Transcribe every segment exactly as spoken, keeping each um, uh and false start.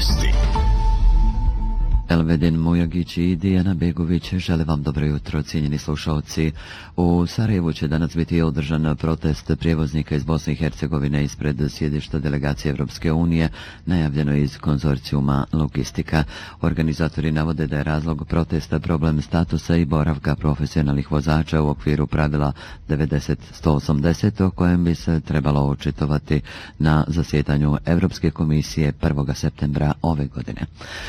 Vijesti. Elvedin Mujagić i Dijana Begović žele vam dobro jutro, cijenjeni slušalci. U Sarajevu će danas biti održan protest prijevoznika iz Bosne i Hercegovine ispred sjedišta delegacije Evropske unije, najavljeno iz konzorcijuma Logistika. Organizatori navode da je razlog protesta problem statusa i boravka profesionalnih vozača u okviru pravila devedeset sto osamdeset, o kojem bi se trebalo očitovati na zasjedanju Evropske komisije prvog septembra ove godine.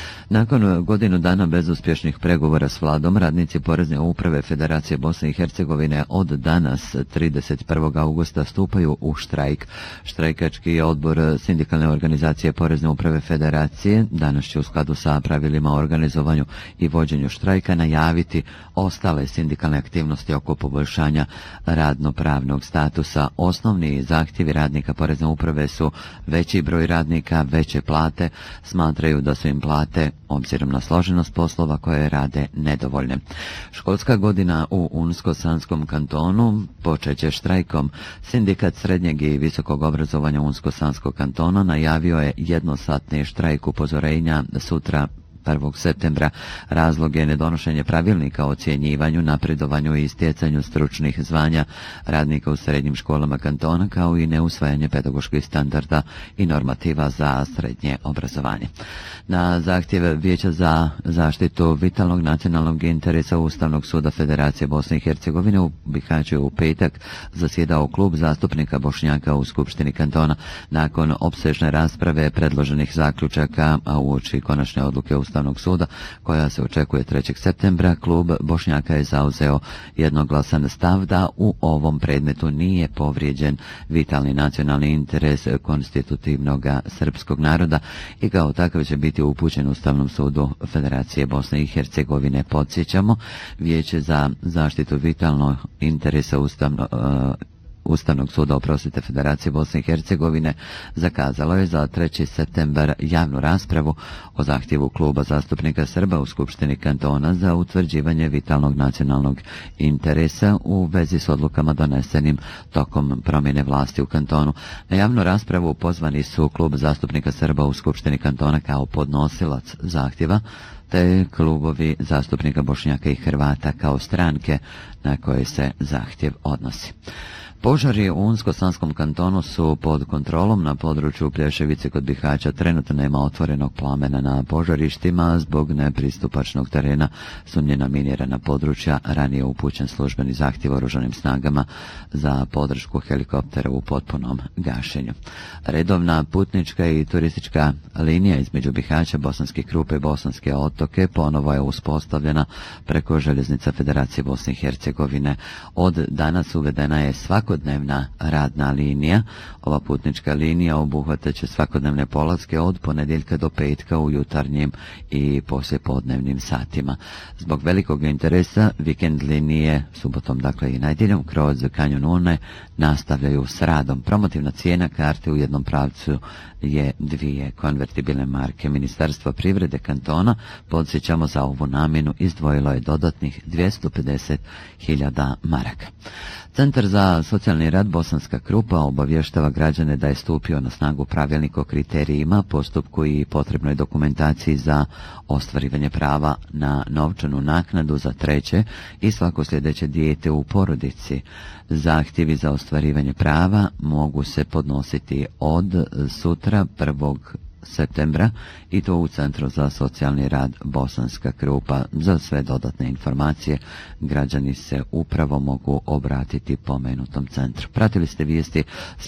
Nakon godinu dana bezuspješnih pregovora s vladom, radnici Porezne uprave Federacije Bosne i Hercegovine od danas, trideset prvog augusta, stupaju u štrajk. Štrajkački odbor sindikalne organizacije Porezne uprave Federacije danas će u skladu sa pravilima o organizovanju i vođenju štrajka najaviti ostale sindikalne aktivnosti oko poboljšanja radno-pravnog statusa. Osnovni zahtjevi radnika Porezne uprave su veći broj radnika, veće plate. Smatraju da su im plate, obzirom na složenost poslova koje rade, nedovoljne. Školska godina u Unsko-Sanskom kantonu počeće štrajkom. Sindikat srednjeg i visokog obrazovanja Unsko-Sanskog kantona najavio je jednosatni štrajk upozorenja sutra prvog septembra. Razlog je nedonošenje pravilnika o ocjenjivanju, napredovanju i stjecanju stručnih zvanja radnika u srednjim školama kantona, kao i neusvajanje pedagoških standarda i normativa za srednje obrazovanje. Na zahtjev Vijeća za zaštitu vitalnog nacionalnog interesa Ustavnog suda Federacije Bosne i Hercegovine u Bihaću u petak zasjedao klub zastupnika Bošnjaka u Skupštini kantona. Nakon opsežne rasprave predloženih zaključaka, a uoči konačne odluke Ustavnog suda koja se očekuje trećeg septembra, klub Bošnjaka je zauzeo jednoglasan stav da u ovom predmetu nije povrijeđen vitalni nacionalni interes konstitutivnog srpskog naroda i kao takav će biti upućen Ustavnom sudu Federacije Bosne i Hercegovine. Podsjećamo, Vijeće za zaštitu vitalnog interesa Ustavno, uh, Ustavnog suda, oprostite, Federacije Bosne i Hercegovine zakazalo je za treći septembar javnu raspravu o zahtjevu kluba zastupnika Srba u Skupštini kantona za utvrđivanje vitalnog nacionalnog interesa u vezi s odlukama donesenim tokom promjene vlasti u kantonu. Na javnu raspravu pozvani su klub zastupnika Srba u Skupštini kantona kao podnosilac zahtjeva, te klubovi zastupnika Bošnjaka i Hrvata kao stranke na koje se zahtjev odnosi. Požari u Unsko-Sanskom kantonu su pod kontrolom. Na području Plješevice kod Bihaća trenutno nema otvorenog plamena na požarištima. Zbog nepristupačnog terena sumnjena minirana područja, ranije upućen službeni zahtjev oružanim snagama za podršku helikoptera u potpunom gašenju. Redovna putnička i turistička linija između Bihaća, Bosanske Krupe i Bosanske otoke ponovo je uspostavljena preko željeznica Federacije Bosne i Hercegovine. Od danas uvedena je svako svakodnevna radna linija. Ova putnička linija obuhvatat će svakodnevne polaske od ponedjeljka do petka u jutarnjim i poslijepodnevnim satima. Zbog velikog interesa vikend linije subotom, dakle i nedjeljom, kroz Kanjon Une nastavljaju s radom. Promotivna cijena karte u jednom pravcu je dvije konvertibilne marke. Ministarstvo privrede kantona, podsjećamo, za ovu namjenu izdvojilo je dodatnih dvjesto pedeset hiljada maraka. Centar za socijalni rad Bosanska Krupa obavještava građane da je stupio na snagu pravilnik o kriterijima, postupku i potrebnoj dokumentaciji za ostvarivanje prava na novčanu naknadu za treće i svako sljedeće dijete u porodici. Zahtjevi za ostvarivanje prava mogu se podnositi od sutra prvog septembra i to u Centru za socijalni rad Bosanska Krupa. Za sve dodatne informacije građani se upravo mogu obratiti pomenutom centru. Pratili ste vijesti